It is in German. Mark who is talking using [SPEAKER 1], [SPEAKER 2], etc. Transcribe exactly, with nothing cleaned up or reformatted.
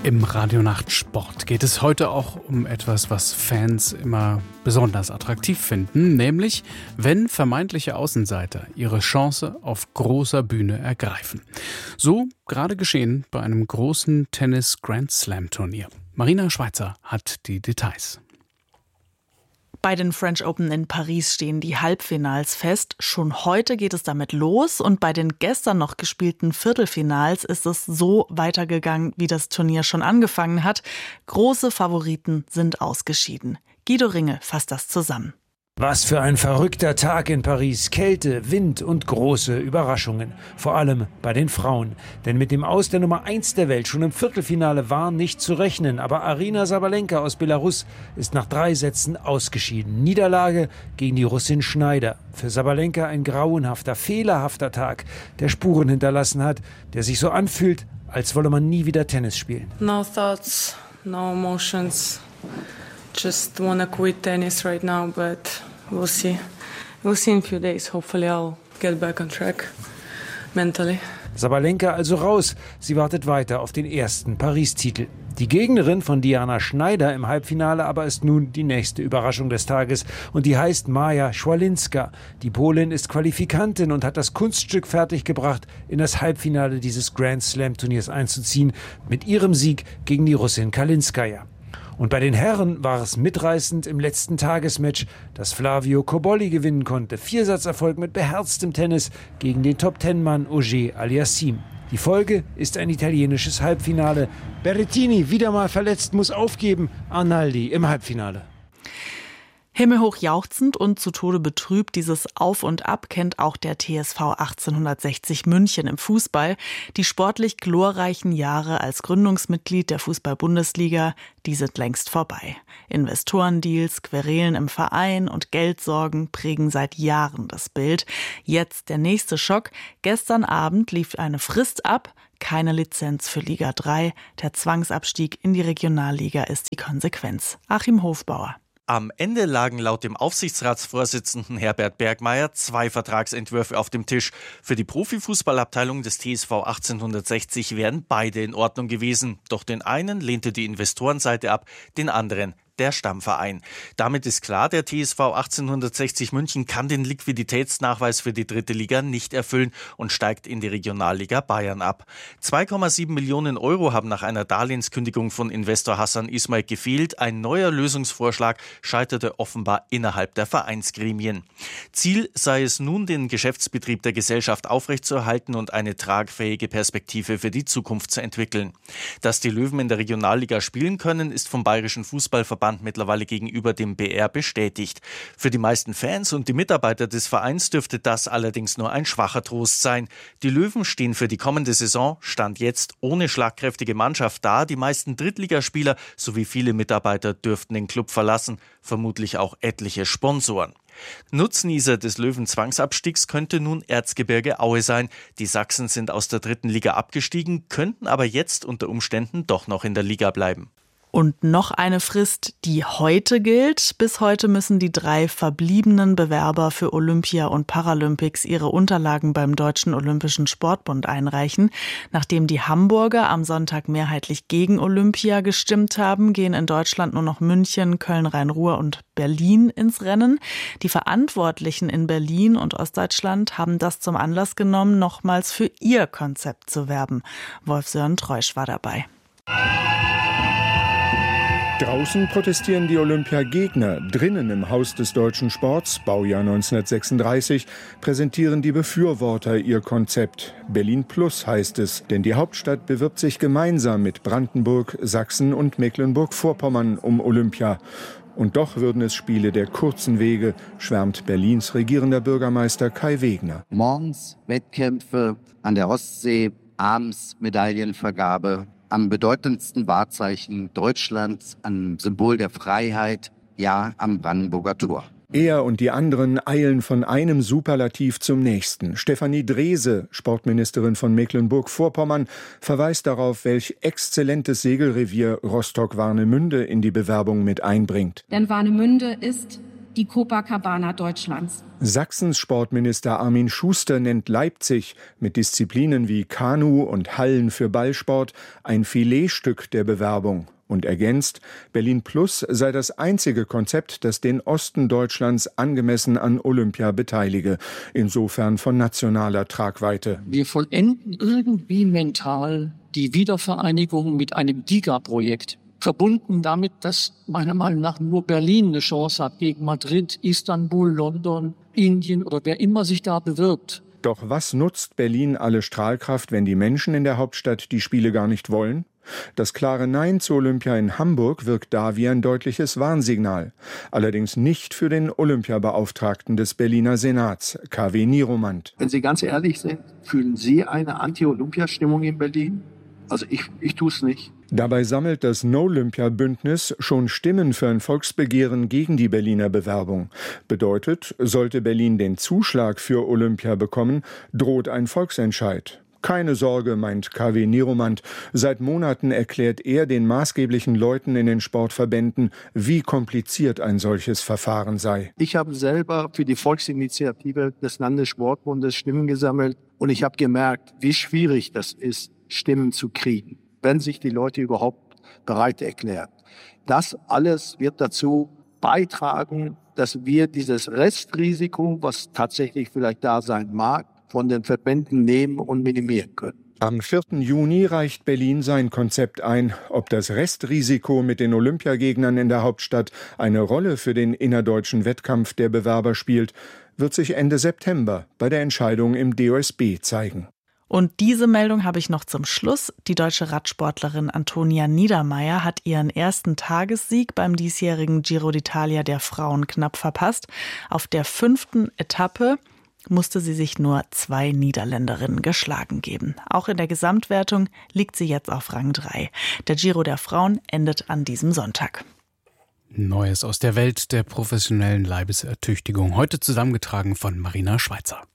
[SPEAKER 1] Im Radionacht-Sport geht es heute auch um etwas, was Fans immer besonders attraktiv finden, nämlich wenn vermeintliche Außenseiter ihre Chance auf großer Bühne ergreifen. So gerade geschehen bei einem großen Tennis-Grand-Slam-Turnier. Marina Schweizer hat die Details.
[SPEAKER 2] Bei den French Open in Paris stehen die Halbfinals fest. Schon heute geht es damit los und bei den gestern noch gespielten Viertelfinals ist es so weitergegangen, wie das Turnier schon angefangen hat. Große Favoriten sind ausgeschieden. Guido Ringe fasst das zusammen.
[SPEAKER 3] Was für ein verrückter Tag in Paris. Kälte, Wind und große Überraschungen. Vor allem bei den Frauen. Denn mit dem Aus der Nummer eins der Welt schon im Viertelfinale war nicht zu rechnen. Aber Aryna Sabalenka aus Belarus ist nach drei Sätzen ausgeschieden. Niederlage gegen die Russin Schneider. Für Sabalenka ein grauenhafter, fehlerhafter Tag, der Spuren hinterlassen hat, der sich so anfühlt, als wolle man nie wieder Tennis spielen.
[SPEAKER 4] No thoughts, no emotions. Just wanna quit tennis right now, but we'll see. We'll see in a few days. Hopefully I'll get back on track mentally.
[SPEAKER 3] Sabalenka also raus. Sie wartet weiter auf den ersten Paris-Titel. Die Gegnerin von Diana Schneider im Halbfinale aber ist nun die nächste Überraschung des Tages. Und die heißt Maja Schwalinska. Die Polin ist Qualifikantin und hat das Kunststück fertiggebracht, in das Halbfinale dieses Grand Slam-Turniers einzuziehen, mit ihrem Sieg gegen die Russin Kalinskaya. Und bei den Herren war es mitreißend im letzten Tagesmatch, das Flavio Cobolli gewinnen konnte. Viersatzerfolg mit beherztem Tennis gegen den Top-Ten-Mann Auger Aliassime. Die Folge ist ein italienisches Halbfinale. Berrettini, wieder mal verletzt, muss aufgeben. Arnaldi im Halbfinale.
[SPEAKER 2] Himmelhoch jauchzend und zu Tode betrübt, dieses Auf und Ab kennt auch der T S V achtzehnhundertsechzig München im Fußball. Die sportlich glorreichen Jahre als Gründungsmitglied der Fußball-Bundesliga, die sind längst vorbei. Investorendeals, Querelen im Verein und Geldsorgen prägen seit Jahren das Bild. Jetzt der nächste Schock. Gestern Abend lief eine Frist ab. Keine Lizenz für Liga drei. Der Zwangsabstieg in die Regionalliga ist die Konsequenz. Achim Hofbauer.
[SPEAKER 5] Am Ende lagen laut dem Aufsichtsratsvorsitzenden Herbert Bergmeier zwei Vertragsentwürfe auf dem Tisch. Für die Profifußballabteilung des T S V achtzehnhundertsechzig wären beide in Ordnung gewesen. Doch den einen lehnte die Investorenseite ab, den anderen der Stammverein. Damit ist klar, der T S V achtzehnhundertsechzig München kann den Liquiditätsnachweis für die dritte Liga nicht erfüllen und steigt in die Regionalliga Bayern ab. zwei Komma sieben Millionen Euro haben nach einer Darlehenskündigung von Investor Hassan Ismail gefehlt. Ein neuer Lösungsvorschlag scheiterte offenbar innerhalb der Vereinsgremien. Ziel sei es nun, den Geschäftsbetrieb der Gesellschaft aufrechtzuerhalten und eine tragfähige Perspektive für die Zukunft zu entwickeln. Dass die Löwen in der Regionalliga spielen können, ist vom Bayerischen Fußballverband mittlerweile gegenüber dem B R bestätigt. Für die meisten Fans und die Mitarbeiter des Vereins dürfte das allerdings nur ein schwacher Trost sein. Die Löwen stehen für die kommende Saison, Stand jetzt, ohne schlagkräftige Mannschaft da. Die meisten Drittligaspieler sowie viele Mitarbeiter dürften den Club verlassen, vermutlich auch etliche Sponsoren. Nutznießer des Löwen-Zwangsabstiegs könnte nun Erzgebirge Aue sein. Die Sachsen sind aus der dritten Liga abgestiegen, könnten aber jetzt unter Umständen doch noch in der Liga bleiben.
[SPEAKER 2] Und noch eine Frist, die heute gilt. Bis heute müssen die drei verbliebenen Bewerber für Olympia und Paralympics ihre Unterlagen beim Deutschen Olympischen Sportbund einreichen. Nachdem die Hamburger am Sonntag mehrheitlich gegen Olympia gestimmt haben, gehen in Deutschland nur noch München, Köln, Rhein-Ruhr und Berlin ins Rennen. Die Verantwortlichen in Berlin und Ostdeutschland haben das zum Anlass genommen, nochmals für ihr Konzept zu werben. Wolf-Sören Treusch war dabei.
[SPEAKER 6] Draußen protestieren die Olympiagegner. Drinnen im Haus des deutschen Sports, Baujahr neunzehnhundertsechsunddreißig, präsentieren die Befürworter ihr Konzept. Berlin Plus heißt es, denn die Hauptstadt bewirbt sich gemeinsam mit Brandenburg, Sachsen und Mecklenburg-Vorpommern um Olympia. Und doch würden es Spiele der kurzen Wege, schwärmt Berlins regierender Bürgermeister Kai Wegner.
[SPEAKER 7] Morgens Wettkämpfe an der Ostsee, abends Medaillenvergabe. Am bedeutendsten Wahrzeichen Deutschlands, am Symbol der Freiheit, ja, am Brandenburger Tor.
[SPEAKER 6] Er und die anderen eilen von einem Superlativ zum nächsten. Stefanie Drese, Sportministerin von Mecklenburg-Vorpommern, verweist darauf, welch exzellentes Segelrevier Rostock-Warnemünde in die Bewerbung mit einbringt.
[SPEAKER 8] Denn Warnemünde ist die Copacabana Deutschlands.
[SPEAKER 6] Sachsens Sportminister Armin Schuster nennt Leipzig mit Disziplinen wie Kanu und Hallen für Ballsport ein Filetstück der Bewerbung und ergänzt, Berlin Plus sei das einzige Konzept, das den Osten Deutschlands angemessen an Olympia beteilige, insofern von nationaler Tragweite.
[SPEAKER 9] Wir vollenden irgendwie mental die Wiedervereinigung mit einem Giga-Projekt. Verbunden damit, dass meiner Meinung nach nur Berlin eine Chance hat gegen Madrid, Istanbul, London, Indien oder wer immer sich da bewirbt.
[SPEAKER 6] Doch was nutzt Berlin alle Strahlkraft, wenn die Menschen in der Hauptstadt die Spiele gar nicht wollen? Das klare Nein zu Olympia in Hamburg wirkt da wie ein deutliches Warnsignal. Allerdings nicht für den Olympiabeauftragten des Berliner Senats, K W Nieromant.
[SPEAKER 10] Wenn Sie ganz ehrlich sind, fühlen Sie eine Anti-Olympia-Stimmung in Berlin? Also ich, ich tue es nicht.
[SPEAKER 6] Dabei sammelt das No-Olympia-Bündnis schon Stimmen für ein Volksbegehren gegen die Berliner Bewerbung. Bedeutet, sollte Berlin den Zuschlag für Olympia bekommen, droht ein Volksentscheid. Keine Sorge, meint K W Nieromant. Seit Monaten erklärt er den maßgeblichen Leuten in den Sportverbänden, wie kompliziert ein solches Verfahren sei.
[SPEAKER 10] Ich habe selber für die Volksinitiative des Landessportbundes Stimmen gesammelt und ich habe gemerkt, wie schwierig das ist, Stimmen zu kriegen, wenn sich die Leute überhaupt bereit erklären. Das alles wird dazu beitragen, dass wir dieses Restrisiko, was tatsächlich vielleicht da sein mag, von den Verbänden nehmen und minimieren können.
[SPEAKER 6] Am vierten Juni reicht Berlin sein Konzept ein. Ob das Restrisiko mit den Olympiagegnern in der Hauptstadt eine Rolle für den innerdeutschen Wettkampf der Bewerber spielt, wird sich Ende September bei der Entscheidung im D O S B zeigen.
[SPEAKER 2] Und diese Meldung habe ich noch zum Schluss. Die deutsche Radsportlerin Antonia Niedermaier hat ihren ersten Tagessieg beim diesjährigen Giro d'Italia der Frauen knapp verpasst. Auf der fünften Etappe musste sie sich nur zwei Niederländerinnen geschlagen geben. Auch in der Gesamtwertung liegt sie jetzt auf Rang drei. Der Giro der Frauen endet an diesem Sonntag.
[SPEAKER 1] Neues aus der Welt der professionellen Leibesertüchtigung. Heute zusammengetragen von Marina Schweizer.